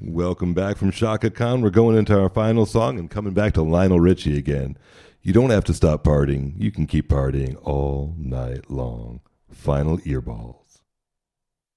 Welcome back from Shaka Khan. We're going into our final song and coming back to Lionel Richie again. You don't have to stop partying. You can keep partying all night long. Final Earballs.